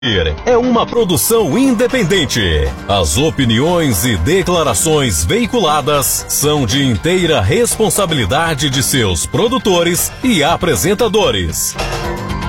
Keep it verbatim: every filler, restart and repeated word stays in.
É uma produção independente. As opiniões e declarações veiculadas são de inteira responsabilidade de seus produtores e apresentadores.